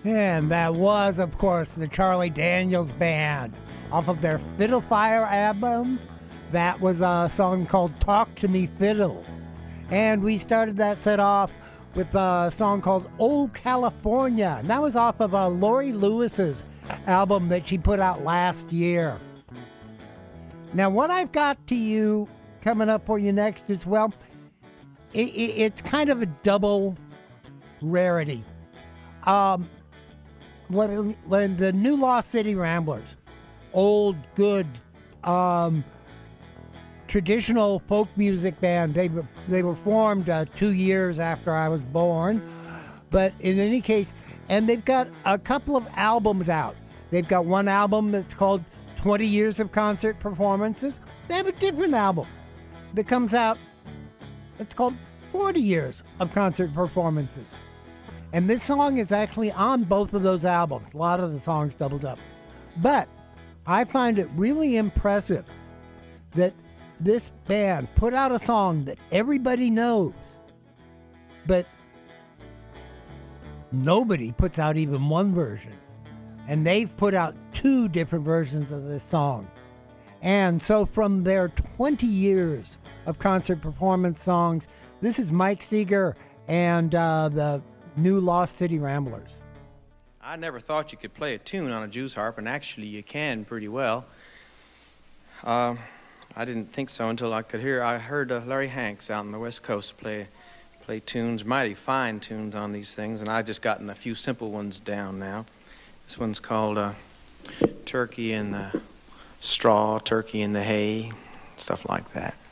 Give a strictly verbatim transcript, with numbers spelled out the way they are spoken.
And that was, of course, the Charlie Daniels Band off of their Fiddle Fire album. That was a song called Talk to Me Fiddle. And we started that set off with a song called Oh California. And that was off of uh, Lori Lewis's album that she put out last year. Now, what I've got to you coming up for you next is, well, it, it, it's kind of a double rarity. Um, when, when the new Lost City Ramblers, old, good, um, traditional folk music band, they, they were formed uh, two years after I was born. But in any case, and they've got a couple of albums out. They've got one album that's called twenty years of Concert Performances. They have a different album that comes out. It's called forty years of Concert Performances. And this song is actually on both of those albums. A lot of the songs doubled up. But I find it really impressive that this band put out a song that everybody knows, but nobody puts out even one version. And they've put out two different versions of this song. And so from their twenty years of concert performance songs, this is Mike Steger and uh, the new Lost City Ramblers. I never thought you could play a tune on a Jew's harp, and actually you can pretty well. Uh, I didn't think so until I could hear, I heard uh, Larry Hanks out on the West Coast play play tunes, mighty fine tunes on these things, and I've just gotten a few simple ones down now. This one's called uh, Turkey in the Straw, Turkey in the Hay, stuff like that.